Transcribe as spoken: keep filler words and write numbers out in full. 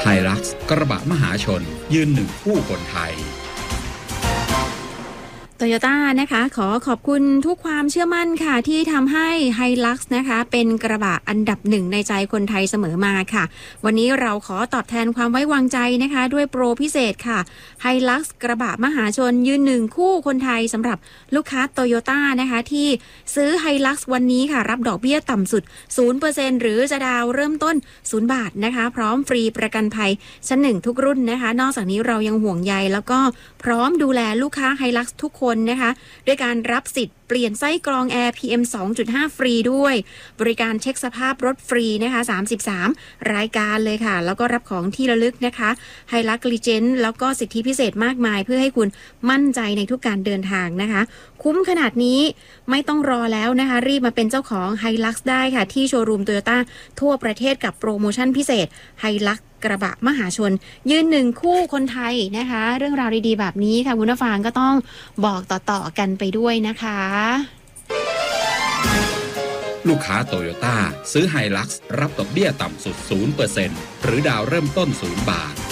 ไฮลักซ์กระบะมหาชนยืนหนึ่งคู่คนไทยโตโยต้านะคะขอขอบคุณทุกความเชื่อมั่นค่ะที่ทำให้ Hilux นะคะเป็นกระบะอันดับหนึ่งในใจคนไทยเสมอมาค่ะวันนี้เราขอตอบแทนความไว้วางใจนะคะด้วยโปรพิเศษค่ะ Hilux กระบะมหาชนยืนหนึ่งคู่คนไทยสำหรับลูกค้าโตโยต้านะคะที่ซื้อ Hilux วันนี้ค่ะรับดอกเบี้ยต่ำสุด ศูนย์เปอร์เซ็นต์ หรือจะดาวเริ่มต้นศูนย์บาทนะคะพร้อมฟรีประกันภัยชั้นหนึ่งทุกรุ่นนะคะนอกจากนี้เรายังห่วงใยแล้วก็พร้อมดูแลลูกค้า Hilux ทุกคนนะคะด้วยการรับสิทธิ์เปลี่ยนไส้กรองแอร์ พี เอ็ม สองจุดห้า ฟรีด้วยบริการเช็คสภาพรถฟรีนะคะสามสิบสามรายการเลยค่ะแล้วก็รับของที่ระลึกนะคะ Hilux Legend แล้วก็สิทธิพิเศษมากมายเพื่อให้คุณมั่นใจในทุกการเดินทางนะคะคุ้มขนาดนี้ไม่ต้องรอแล้วนะคะรีบมาเป็นเจ้าของ Hilux ได้ค่ะที่โชว์รูม Toyota ทั่วประเทศกับโปรโมชั่นพิเศษ Hiluxกระบะมหาชนยืนหนึ่งคู่คนไทยนะคะเรื่องราวดีๆแบบนี้ค่ะคุณผู้ฟังก็ต้องบอกต่อๆกันไปด้วยนะคะลูกค้าโตโยต้าซื้อไฮลักซ์รับดอกเบี้ยต่ำสุด ศูนย์เปอร์เซ็นต์ หรือดาวเริ่มต้นศูนย์บาท